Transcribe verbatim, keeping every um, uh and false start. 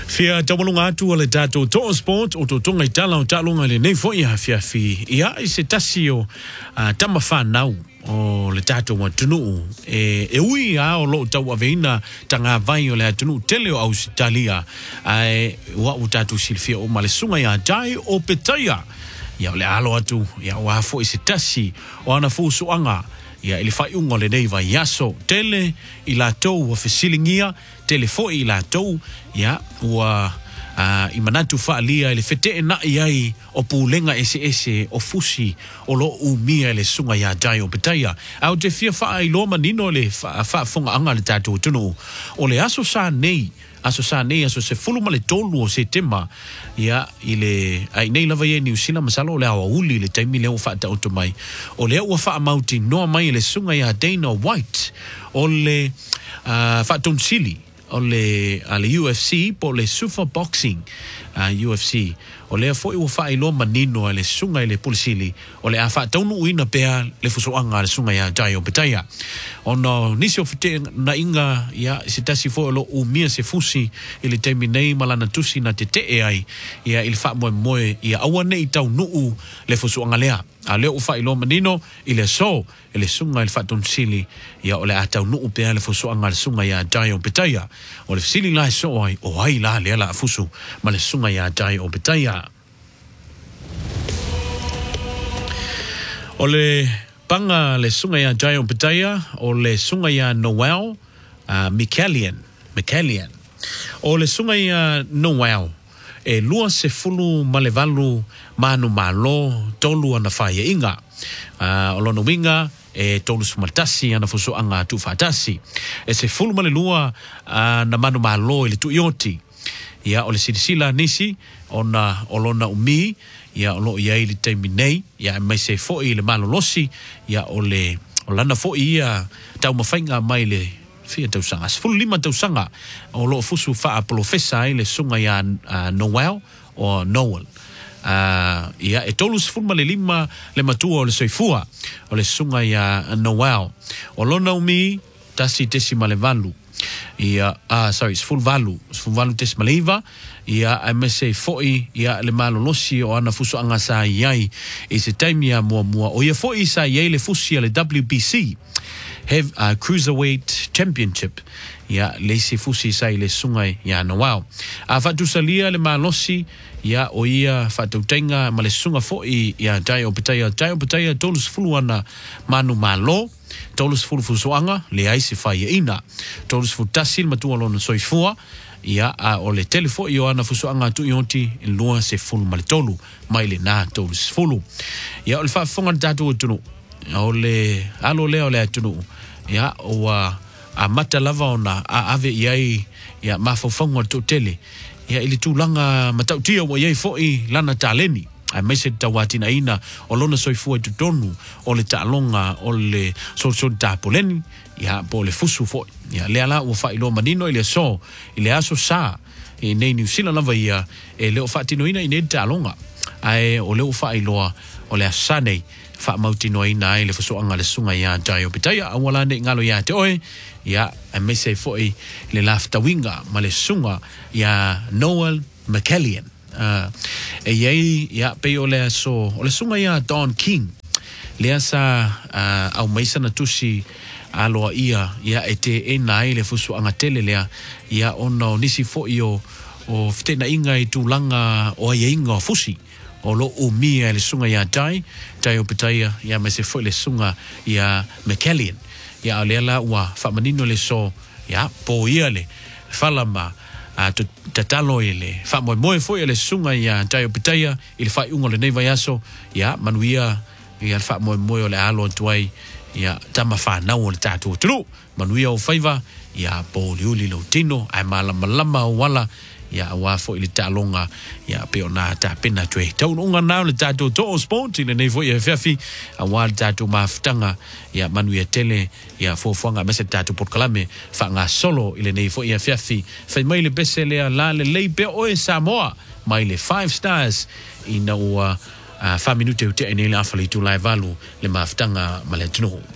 Fia tamalunga atu le tato to sport o to tonga itala o talunga le nei foi ha fia fi ia i se tasio uh, tamafa nau o le tato wa tunu e e ui a o lo tau aveina tanga vai o le tunu tele o Australia ai wa o tato silfia o malesunga ia dai o petaya ia le alo atu ia wa foi se tasi o ana fusu anga ia ili fai unga le nei vai yaso tele i la tou o fesilingia tele foi i la tou ia ua uh, i manatu faalia ili fete na iai o pulenga ese ese o fusi o lo umia ele sunga ia jai o petaya au te fia faa i loma nino le faa fa funga anga le tatu tunu o le aso sa nei aso sa nei aso se fulu ma le tolu o se tema ia ile ai nei lava ye New Zealand masalo le awa uli le taimi le o fa ta otomai o le o fa mauti no mai le sunga ia Dana White o le uh, fa tonsili o le ale U F C po le super boxing uh, U F C o le foi o fa ilo manino le sunga ile polisili o le afa tonu ina pea le fusoanga le sunga ia jai o petaya ono nisi o fite na inga ia sitasi fo lo umia se fusi ile temi nei malana tusi na te te ai ia il fa mo mo ia awane i tau nuu le fusoanga lea a le o fa ilo manino ile so ile sunga il fa tonsili ia o le atau nuu pea le fusoanga le sunga ia jai o petaya o le sili la so ai o ai la le la fusu ma le sunga ia jai o petaya o le panga le sunga ia jai o petaya o le sunga ia Noel uh, Michaelian Michaelian o le sunga ia Noel e lua se fulu malevalu manu malo tolu ana faia inga uh, o lono winga e tolu sumaltasi ana fuso anga tu fatasi e se fulu male lua uh, na manu malo ile tu ioti ia o le silisila nisi ona olona umi ia o lo ia ili taimi nei ia mai se foi le malolosi ia o le o lana foi ia tau mawhainga mai le fia tau sanga fulu lima tau sanga o lo fusu faa profesa ile sunga ia uh, Noel o Noel uh, ia e tolu sifulu le lima le matua o le soifua o le sunga ia Noel o lona umi tasi tesi male valu ia ah sorry full value full value test maleva ia M S A foi ia le malolosi o ana fuso anga sa iai e se time ia mua mua o ia foi sa iai le fusi le W B C have a uh, cruiserweight championship ia le se fusi sa le sungai ia no wow a fatu salia le malosi ia o ia fatu tenga ma le sunga foi ia dai o petaya dai o petaya tolus fuluana manu malo tolus fulu fusoanga le ai se fai ina tolus futasil matua lona soifua ia a o le telefo i o ana fusoanga tu ioti in lua se fulu ma le tolu mai le na tolus fulu ia o le fafonga tatu o tunu o le alo le o le tunu ia o a, a mata lava ona a ave iai ia mafofonga tu tele ia ili tulanga matautia wa iai foi lana taleni ai mai se tawatina ina o lona soifua tu tonu o le talonga o le so so tapoleni ia po le fusu fo ia le ala o fa ilo manino ile so ile aso sa e nei New Zealand lava ia e le o fa tino ina ine talonga ai o le o fa ilo o le asane fa mautino ina ile fuso anga le sunga ia tayo pitaya awala ne ngalo ia te oi ia ai mai se fo le lafta winga ma le sunga ia Noel Michaelian uh, e iei ia pe o le so o le sunga ia Don King le asa uh, au maisa na tusi aloa ia ia e te e nai le fusu anga tele lea ia ono nisi fo i o o fite na inga i tūlanga o ia inga o fusi o lo umia le sunga ia dai dai o petaya ia me se fo le sunga ia Michaelian ia le ala ua whamanino le so ia po ia le whalama a uh, tatalo ele fa mo mo foi le sunga ia dai o petaya il fa unga le nei vai aso ia manuia ia fa mo mo le alo tuai ia tama fa na o le tatu tru manuia o faiva ia po liuli lo tino ai mala malama wala ia wa fo ile talonga ia pe ona ta pena tue tau unga na le tatu to sport ile nei fo ia fafi a wa tatu maftanga ia manuia tele ia fo fonga mese tatu por kalame fa nga solo ile nei fo ia fafi fa mai le besele la le le pe o Samoa mai le five stars ina o uh, fa minute te ene la fali tu live valu le maftanga maletno